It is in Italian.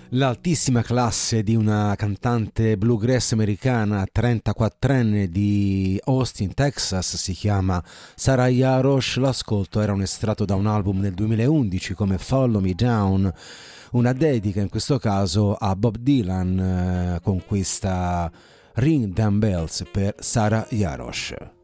L'altissima classe di una cantante bluegrass americana 34enne di Austin, Texas, si chiama Sarah Jarosz. L'ascolto era un estratto da un album del 2011 come Follow Me Down, una dedica in questo caso a Bob Dylan, con questa Ring Them Bells per Sarah Jarosz.